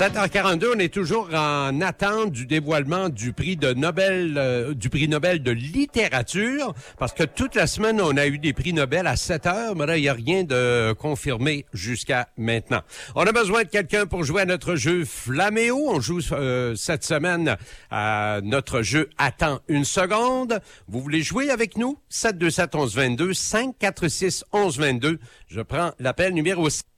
7h42, on est toujours en attente du dévoilement du prix Nobel de littérature, parce que toute la semaine, on a eu des prix Nobel à 7h, mais là, il n'y a rien de confirmé jusqu'à maintenant. On a besoin de quelqu'un pour jouer à notre jeu Flaméo. On joue cette semaine à notre jeu Attends une seconde. Vous voulez jouer avec nous? 727-1122, 546-1122. Je prends l'appel numéro 6.